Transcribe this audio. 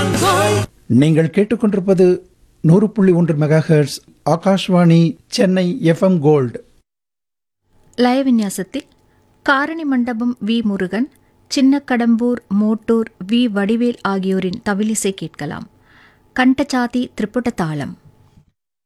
நீங்கள் கேட்டுக்கொண்டிருப்பது 100.1 megahertz Akashvani Chennai FM gold. லய விநியாசத்தில் காரணி மண்டபம் வி முருகன், சின்னக்கடம்பூர் மோட்டூர் வி வடிவேல் ஆகியோரின் தவிலிசை கேட்கலாம். கண்டச்சாதி திரிபுட தாளம்.